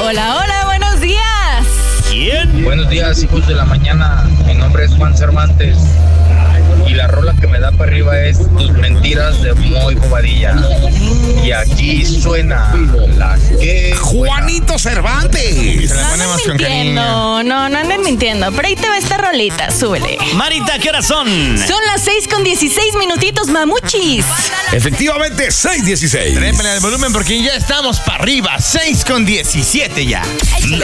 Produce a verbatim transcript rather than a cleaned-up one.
Hola, hola, buenos días. ¿Quién? Buenos días, hijos de la mañana. Mi nombre es Juan Cervantes. Y la rola que me da para arriba es Tus mentiras de Moy Bobadilla. Y aquí suena la que... Juanito Cervantes. No anden mintiendo, no, no anden mintiendo. Pero ahí te va esta rolita, súbele. Marita, ¿qué horas son? Son las seis con dieciséis minutitos, mamuchis. Efectivamente, seis dieciséis. Trépele al volumen porque ya estamos para arriba. seis con diecisiete ya. La